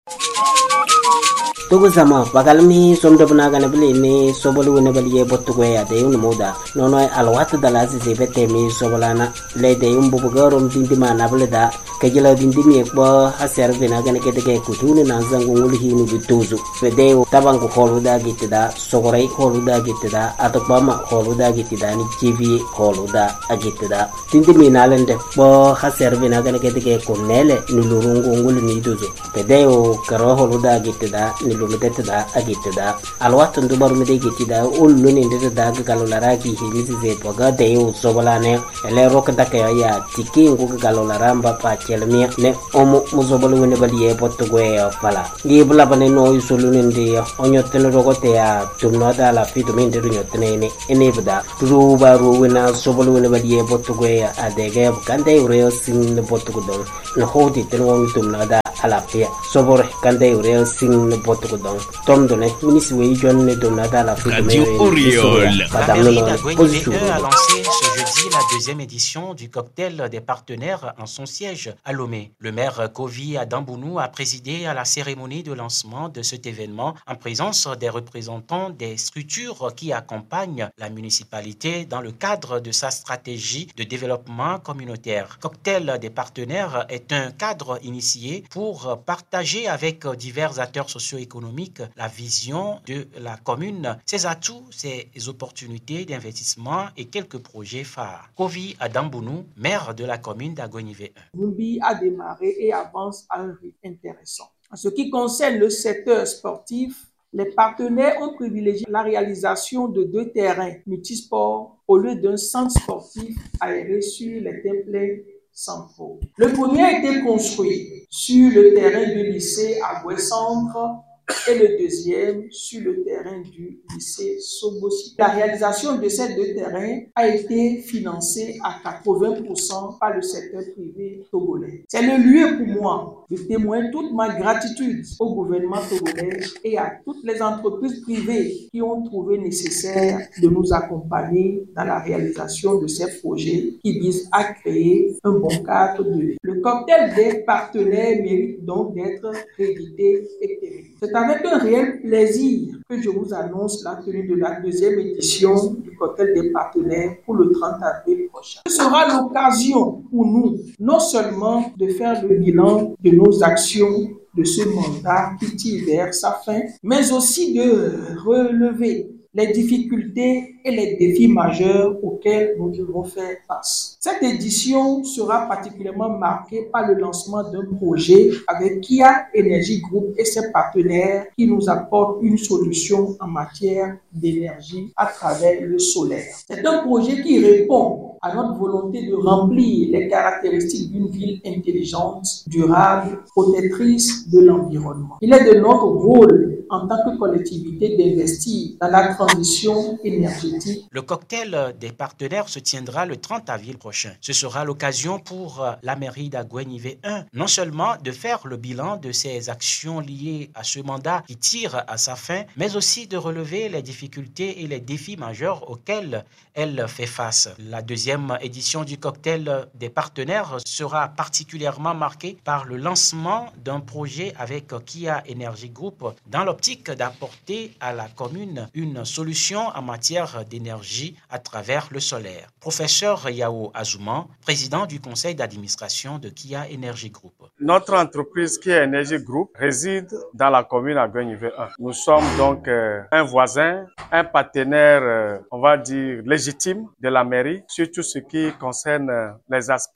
Tugu sama bakalmi somdo buna kana bili ni sobolu ne bali ye bottu ko ya de un moda nono alwat dala si bete mi sobolana le de un bubu garom dindi mana bele da kejela dindi mi ko haser bina kana kete ke kutuni na zangu ngul hinu bituzu fede tabang ko holu da gitida sogorai holu da gitida atopama holu da gitida ni tv holu da agitida dindi mi nalende bo haser bina kana kete ke kunele ni lurungu ngul ni duzu fede o karo holu da gitida ni lumedetda agitda alwat ndubar mede gitida ullu ni ndeda galolara ki hilisi ze boga de u sobalane ele rok dakaya ya tiki ngu galolara mba pa chelmi ne omu muzobalu ne baliye potgo e fala ngi bula bane no isulu ndi onyotene rogote ya tumno da la fitu minde nyotene ne enebda ruba ruwena sobalu ne baliye potgo e adege kande ureo sin potgo do no hodi tenwo tumno da alapia sobor kande ureo sin potgo do tomdone ministre we jonne do nada la fitu Oriol. La mairie d'Agoué-Nivé a lancé ce jeudi la deuxième édition du cocktail des partenaires en son siège à Lomé. Le maire Kovi Adambounou a présidé à la cérémonie de lancement de cet événement en présence des représentants des structures qui accompagnent la municipalité dans le cadre de sa stratégie de développement communautaire. Cocktail des partenaires est un cadre initié pour partager avec divers acteurs socio-économiques la vision de la commune, ses atouts, ses opportunités d'investissement et quelques projets phares. Kovi Adambounou, maire de la commune d'Agoué-Nivé 1. Lumbi a démarré et avance à un rythme intéressant. En ce qui concerne le secteur sportif, les partenaires ont privilégié la réalisation de 2 terrains multisports au lieu d'un centre sportif aéré sur les templets centraux. Le premier a été construit sur le terrain du lycée Agoué Centre et le deuxième sur le terrain du lycée Sobosi. La réalisation de ces 2 terrains a été financée à 80% par le secteur privé togolais. C'est le lieu pour moi de témoigner toute ma gratitude au gouvernement togolais et à toutes les entreprises privées qui ont trouvé nécessaire de nous accompagner dans la réalisation de ces projets qui visent à créer un bon cadre de vie. Le cocktail des partenaires mérite donc d'être réédité et terminé. C'est avec un réel plaisir que je vous annonce la tenue de la deuxième édition du cocktail des partenaires pour le 30 avril prochain. Ce sera l'occasion pour nous, non seulement de faire le bilan de nos actions de ce mandat qui tire vers sa fin, mais aussi de relever les difficultés et les défis majeurs auxquels nous devons faire face. Cette édition sera particulièrement marquée par le lancement d'un projet avec Kia Energy Group et ses partenaires qui nous apportent une solution en matière d'énergie à travers le solaire. C'est un projet qui répond à notre volonté de remplir les caractéristiques d'une ville intelligente, durable, protectrice de l'environnement. Il est de notre rôle en tant que collectivité d'investir dans la transition énergétique. Le cocktail des partenaires se tiendra le 30 avril prochain. Ce sera l'occasion pour la mairie d'Agoué-Nivé 1 non seulement de faire le bilan de ses actions liées à ce mandat qui tire à sa fin, mais aussi de relever les difficultés et les défis majeurs auxquels elle fait face. La deuxième édition du cocktail des partenaires sera particulièrement marquée par le lancement d'un projet avec Kia Energy Group dans l'optique d'apporter à la commune une solution en matière d'énergie à travers le solaire. Professeur Yao Azouman, président du conseil d'administration de Kia Energy Group. Notre entreprise Kia Energy Group réside dans la commune Agoué-Nivé 1. Nous sommes donc un voisin, un partenaire, on va dire, légitime de la mairie sur tout ce qui concerne les aspects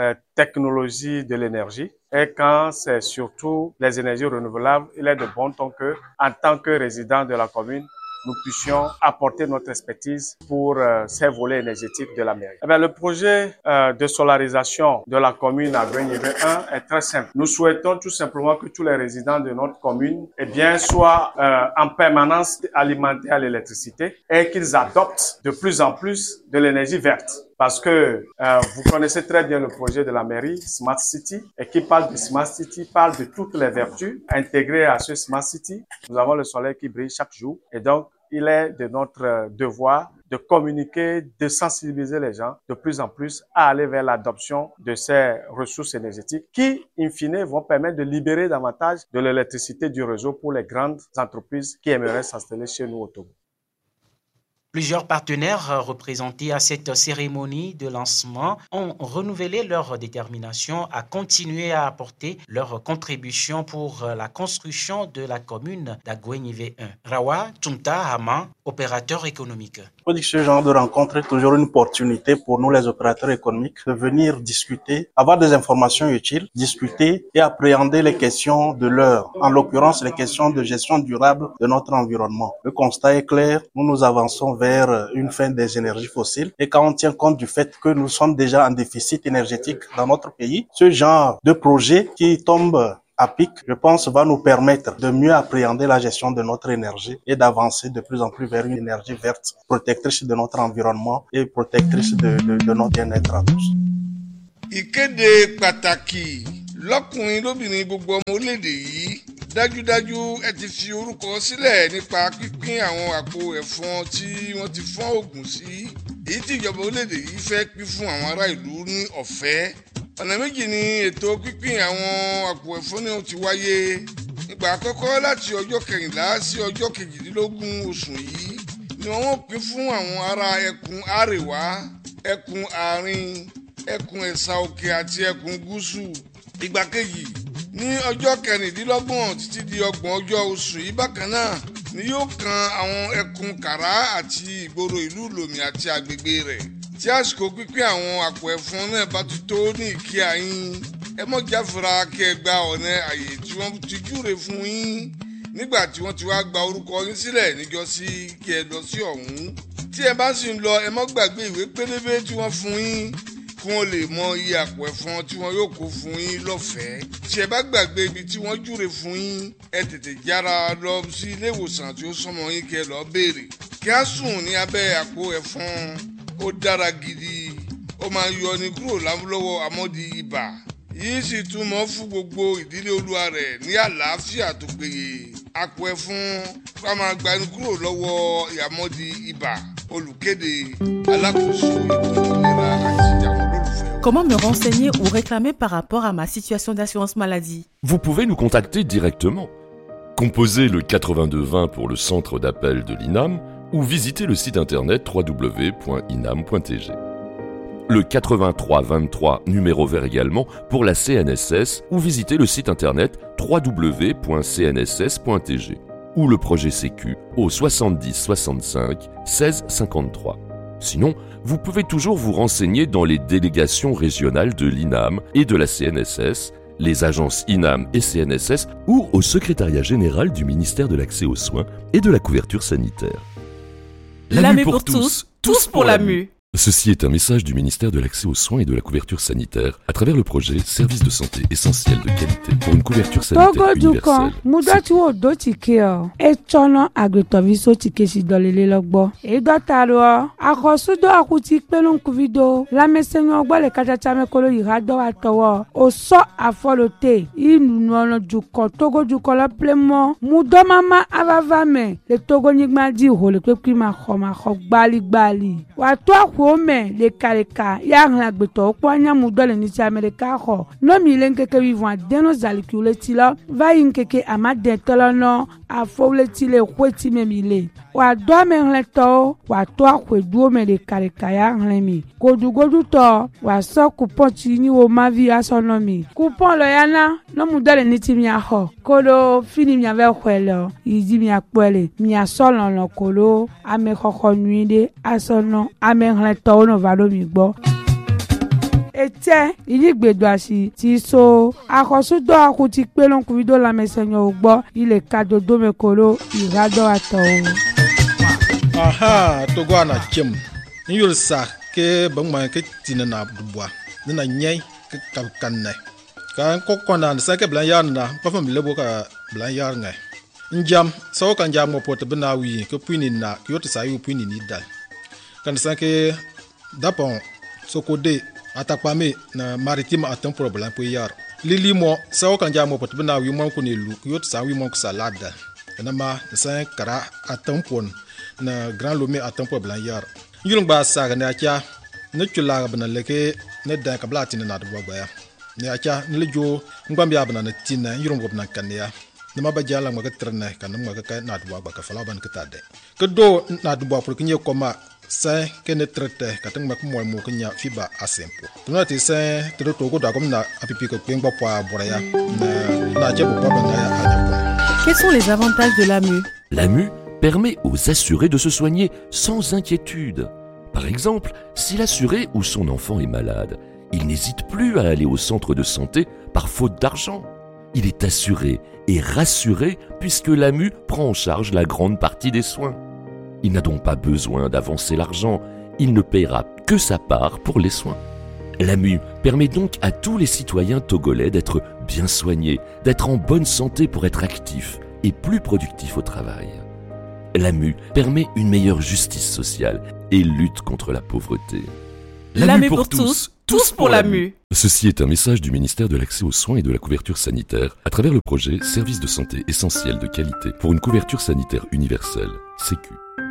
technologie de l'énergie. Et quand c'est surtout les énergies renouvelables, il est de bon ton que, en tant que résident de la commune, nous puissions apporter notre expertise pour ces volets énergétiques de la mairie. Eh bien, le projet de solarisation de la commune Agoué-Nivé 1 est très simple. Nous souhaitons tout simplement que tous les résidents de notre commune soient en permanence alimentés à l'électricité et qu'ils adoptent de plus en plus de l'énergie verte. Parce que vous connaissez très bien le projet de la mairie Smart City, et qui parle de Smart City, parle de toutes les vertus intégrées à ce Smart City. Nous avons le soleil qui brille chaque jour, et donc il est de notre devoir de communiquer, de sensibiliser les gens de plus en plus à aller vers l'adoption de ces ressources énergétiques qui, in fine, vont permettre de libérer davantage de l'électricité du réseau pour les grandes entreprises qui aimeraient s'installer chez nous au Togo. Plusieurs partenaires représentés à cette cérémonie de lancement ont renouvelé leur détermination à continuer à apporter leur contribution pour la construction de la commune d'Agoué-Nivé 1. Rawa Tumta Hama, opérateur économique. Ce genre de rencontre est toujours une opportunité pour nous les opérateurs économiques de venir discuter, avoir des informations utiles, discuter et appréhender les questions de l'heure, en l'occurrence les questions de gestion durable de notre environnement. Le constat est clair, nous avançons vers une fin des énergies fossiles et quand on tient compte du fait que nous sommes déjà en déficit énergétique dans notre pays, ce genre de projet qui tombe à pic, je pense, va nous permettre de mieux appréhender la gestion de notre énergie et d'avancer de plus en plus vers une énergie verte, protectrice de notre environnement et protectrice de notre bien-être à tous. Ìkéde pàtàkì lọ́kùnrin lóbìnrin gbogbo ọmọ orílẹ̀-èdè yìí dájúdájú ẹ ti fi orúkọ sílẹ̀ nípa pínpín àwọn àpò ẹ̀fọn tí wọ́n ti fọ́n oògùn sí èyí tí ìjọba orílẹ̀-èdè yìí fẹ́ pín fún àwọn ará ìlú ní ọ̀fẹ́. Ọ̀nà méjì ni ètò pínpín àwọn àpò ẹ̀fọn náà ti wáyé. Ìgbà àkọ́kọ́ láti ọjọ́ 14 sí ọjọ́ 18 oṣù yìí ni wọ́n pín fún àwọn ará ẹkùn àríwá, ẹkùn àárín, ẹkùn ẹ̀sà òkè àti ẹkùn gúúsù. Ìgbà kejì ní ọjọ́ 16 títí di 30 ọjọ́ oṣù yìí bákan náà ni yóò kan àwọn ẹkùn kàrá àti ìgboro ìlú lòmì àti agbègbè rẹ̀. Tí àsìkò pínpín àwọn àpò ẹ̀fọn náà bá ti tó ní ìkí àyín ẹ mọ̀ jáfara kí ẹ gba ọ̀nà àyè tí wọ́n ti júre fún yín nígbà tí wọ́n ti wá gba orúkọ yín sílẹ̀ níjọ́sí kí ẹ lọ sí ọ̀hún. Tí ẹ bá sì ń lọ ẹ mọ́ gbàgbé ìwé pélébé tí wọ́n fún yín kí wọ́n lè mọ iye àpò ẹ̀fọn tí wọ́n yóò kó fún yín lọ́fẹ̀ẹ́. Tí ẹ bá gbàgbé ibi tí wọ́n júre fún yín ẹ tètè jára lọ sí ilé ìwòsàn tí ó súnmọ́ yín kí ẹ lọ béèrè. Kí á sùn ní abẹ́ àpò ẹ̀fọn ó dára gidi, ó máa ń yọni kúrò lọ́wọ́ àmọ́dí ibà. Yìí sì túmọ̀ fún gbogbo ìdílé olúwa rẹ̀ ní àlàáfíà tó péye. Àpò ẹ̀fọn ká máa gbani kúrò lọ́wọ́ àmọ́dí ibà. Olùkéde alákòóso ètò ìlera àti ìjàmọ̀ olólùfẹ́. Comment me renseigner ou réclamer par rapport à ma situation d'assurance maladie? Vous pouvez nous contacter directement. Composez le 8220 pour le centre d'appel de l'INAM ou visitez le site internet www.inam.tg. Le 8323 numéro vert également pour la CNSS ou visitez le site internet www.cnss.tg ou le projet Sécu au 70 65 16 53. Sinon, vous pouvez toujours vous renseigner dans les délégations régionales de l'INAM et de la CNSS, les agences INAM et CNSS ou au secrétariat général du ministère de l'Accès aux soins et de la couverture sanitaire. La mue pour tous, tous pour la mue. Ceci est un message du ministère de l'Accès aux soins et de la couverture sanitaire à travers le projet Service de santé essentiel de qualité pour une couverture sanitaire universelle. Ome le kaleka ya nglagbetɔ kpɔnya mudɔle nitsi amerika xɔ nomi le nkeke vivɔn deno zalikule ti la va yi nkeke amadetɔlɔ nɔ afɔwle ti le xoeti memi le wa dɔ amehlẽtɔwo wa tɔ axɔeduwo me le kaleka ya hlẽmi godugodutɔ wa sɔ kupɔn tsi ni wo mavi asɔ nɔ mi kupɔn lɔ yana nɔmudɔle nitsi miaxɔ koɖo fini miavɛ xɔe le yidi miakpɔe le miasɔ lɔlɔ kolo amexɔxɔ nyui ɖe asɔ nɔ amehlẽtɔwo nɔ va ɖo mi gbɔ. Ete idigbedoasi ti so akɔsudɔ akuti kpelonkuvido lamɛsɛnyɔwo gbɔ ile kadodo me kolo iradɔ atɔwo. Aha, togo ana chem. Ni yul sa ke bangma ke tinana dubwa. Nina nyai ke kanne. Kan kokona sa ke blan yarna, pa fam lebo ka blan yarnga. Njam, so kan jam mo pot bena wi ke puini na kyoto sa yu puini ni dal. Kan sa ke dapon sokode atakpame na maritime atem problem po yar. Lili mo sa kan jam mo pot bena wi mo ko ne lu kyoto sa wi mo ko salada. Na ma sa kara atampon na Grand Lomé à temps pour Blanchard. Yulung ba saga ne acha ne chula bana leke ne dan kabla tin na do ba ya. Ne acha ne lejo ngwambia bana na tin yulung go bana kania. Ne mabajala ma ka trene kan ma ka na do ba ka fala ban ka tade. Ke do na do ba pour kinye koma sai ke ne trete ka tang ma ko mo kenya fiba asempo. Tuna ti sai to go da kom na apipi ko pengba pa boraya na je bo ba na ya. Quels sont les avantages de l'AMU? L'AMU permet aux assurés de se soigner sans inquiétude. Par exemple, si l'assuré ou son enfant est malade, il n'hésite plus à aller au centre de santé par faute d'argent. Il est assuré et rassuré puisque l'AMU prend en charge la grande partie des soins. Il n'a donc pas besoin d'avancer l'argent, il ne paiera que sa part pour les soins. L'AMU permet donc à tous les citoyens togolais d'être bien soignés, d'être en bonne santé pour être actifs et plus productifs au travail. L'AMU permet une meilleure justice sociale et lutte contre la pauvreté. L'AMU pour tous, tous pour l'AMU. Ceci est un message du ministère de l'Accès aux soins et de la couverture sanitaire à travers le projet Services de santé essentiels de qualité pour une couverture sanitaire universelle, Sécu.